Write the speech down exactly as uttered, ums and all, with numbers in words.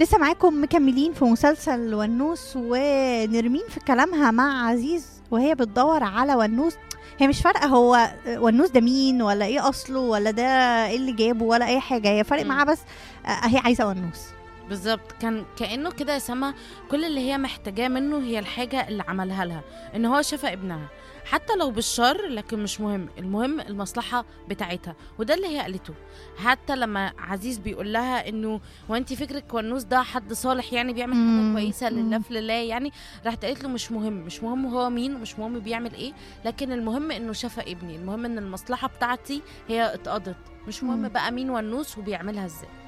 لسه معاكم مكملين في مسلسل ونوس، ونرمين في كلامها مع عزيز وهي بتدور على ونوس. هي مش فارقه هو ونوس ده مين ولا ايه اصله ولا ده ايه اللي جابه ولا اي حاجه، هي فارق معاها بس آه، هي عايزه ونوس. بالظبط، كان كأنه كده يا سما كل اللي هي محتاجاه منه هي الحاجة اللي عملها لها، ان هو شفى ابنها حتى لو بالشر، لكن مش مهم، المهم المصلحة بتاعتها. وده اللي هي قالته. حتى لما عزيز بيقول لها انه وانتي فكرك ونوس ده حد صالح يعني بيعمل حاجة مم. كويسة لله مم. في لله يعني، راحت قالت له مش مهم، مش مهم هو مين ومش مهم بيعمل ايه، لكن المهم انه شفى ابني، المهم ان المصلحة بتاعتي هي اتقضت، مش مهم مم. بقى مين ونوس وبيعملها ازاي.